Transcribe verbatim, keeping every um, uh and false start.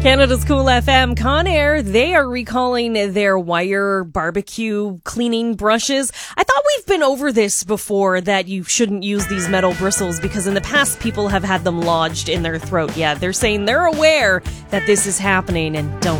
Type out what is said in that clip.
Canada's Cool F M, Conair, they are recalling their wire barbecue cleaning brushes. I thought we've been over this before, that you shouldn't use these metal bristles because in the past people have had them lodged in their throat. Yeah, they're saying they're aware that this is happening and don't